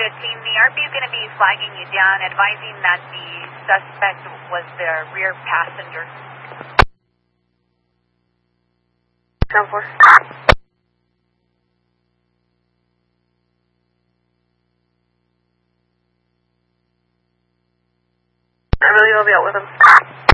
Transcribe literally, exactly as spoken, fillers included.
team. The R P is going to be flagging you down, advising that the suspect was the rear passenger. ten four. I really will be out with him.